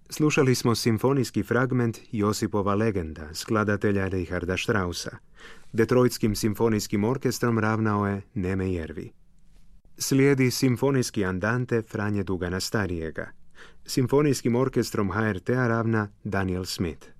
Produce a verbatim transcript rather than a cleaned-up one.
Slušali smo simfonijski fragment Josipova legenda, skladatelja Richarda Straussa. Detroitskim simfonijskim orkestrom ravnao je Neme Jervi. Slijedi simfonijski andante Franje Dugana Starijega. Simfonijskim orkestrom H R T-a ravna Daniel Smith.